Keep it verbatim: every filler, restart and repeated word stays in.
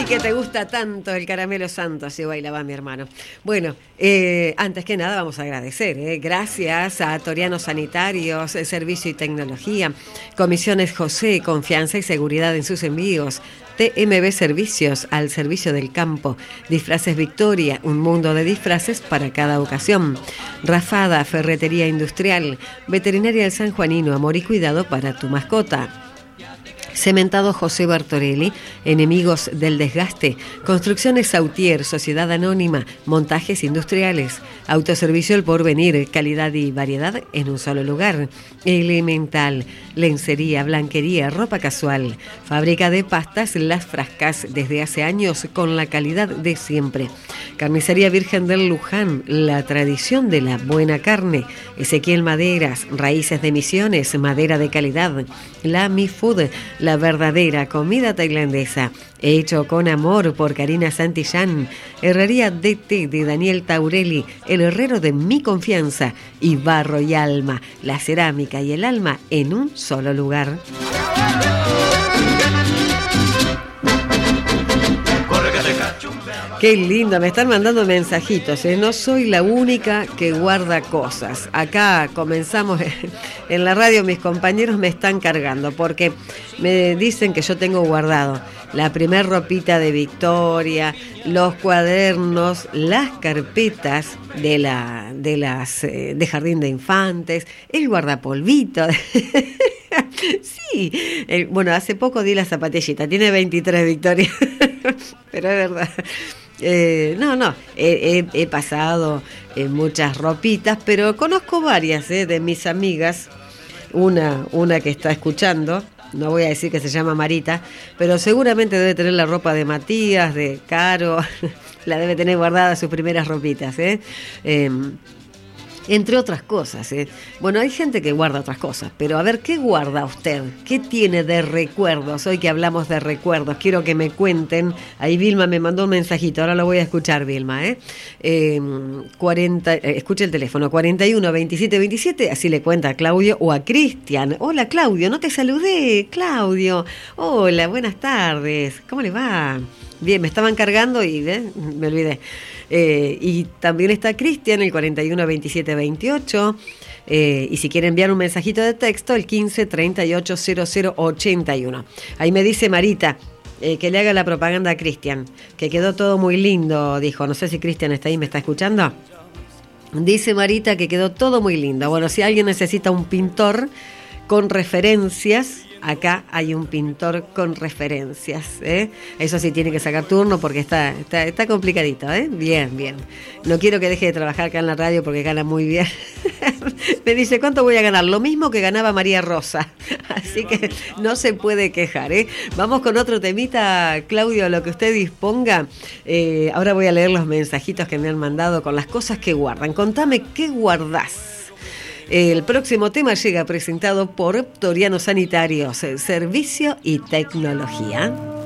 que te gusta tanto el caramelo santo, así bailaba mi hermano. Bueno, eh, antes que nada vamos a agradecer, eh, gracias a Toriano Sanitarios, Servicio y Tecnología, Comisiones José, confianza y seguridad en sus envíos, T M B Servicios, al servicio del campo, Disfraces Victoria, un mundo de disfraces para cada ocasión, Rafada, Ferretería Industrial, Veterinaria del San Juanino, amor y cuidado para tu mascota. Cementado José Bartorelli, Enemigos del Desgaste, Construcciones Sautier, Sociedad Anónima, Montajes Industriales, Autoservicio El Porvenir, calidad y variedad en un solo lugar. Elemental, lencería, blanquería, ropa casual, fábrica de pastas Las Frascas, desde hace años con la calidad de siempre. Carnicería Virgen del Luján, la tradición de la buena carne. Ezequiel Maderas, Raíces de Misiones, madera de calidad. La Mi Food, la verdadera comida tailandesa, hecho con amor por Karina Santillán. Herrería D T de Daniel Taurelli, el herrero de mi confianza. Y Barro y Alma, la cerámica y el alma en un solo lugar. Qué lindo, me están mandando mensajitos, ¿eh? No soy la única que guarda cosas. Acá comenzamos en la radio, mis compañeros me están cargando porque me dicen que yo tengo guardado la primer ropita de Victoria, los cuadernos, las carpetas de la de las eh, de jardín de infantes, el guardapolvito. Sí, eh, bueno, hace poco di la zapatillita, tiene veintitrés Victoria, pero es verdad. Eh, no, no, he, he, he pasado eh, muchas ropitas, pero conozco varias eh, de mis amigas, una, una que está escuchando, no voy a decir que se llama Marita, pero seguramente debe tener la ropa de Matías, de Caro, la debe tener guardada sus primeras ropitas, ¿eh? eh Entre otras cosas, ¿eh? Bueno, hay gente que guarda otras cosas, pero a ver, ¿qué guarda usted? ¿Qué tiene de recuerdos? Hoy que hablamos de recuerdos, quiero que me cuenten. Ahí Vilma me mandó un mensajito, ahora lo voy a escuchar, Vilma, ¿eh? eh cuarenta, eh, escuche el teléfono, cuarenta y uno, veintisiete, veintisiete, así le cuenta a Claudio o a Cristian. Hola, Claudio, no te saludé, Claudio. Hola, buenas tardes, ¿cómo le va? Bien, me estaban cargando y ¿eh? me olvidé. Eh, y también está Cristian, el cuarenta y uno, veintisiete, veintiocho. Eh, y si quiere enviar un mensajito de texto, el quince, treinta y ocho, cero cero, ochenta y uno. Ahí me dice Marita eh, que le haga la propaganda a Cristian, que quedó todo muy lindo, dijo. No sé si Cristian está ahí, ¿me está escuchando? Dice Marita que quedó todo muy lindo. Bueno, si alguien necesita un pintor con referencias, acá hay un pintor con referencias, ¿eh? Eso sí tiene que sacar turno porque está, está, está complicadito, ¿eh? Bien, bien. No quiero que deje de trabajar acá en la radio porque gana muy bien. Me dice, ¿cuánto voy a ganar? Lo mismo que ganaba María Rosa. Así que no se puede quejar, ¿eh? Vamos con otro temita, Claudio, lo que usted disponga. Eh, ahora voy a leer los mensajitos que me han mandado con las cosas que guardan. Contame, ¿qué guardás? El próximo tema llega presentado por Toriano Sanitarios, Servicio y Tecnología.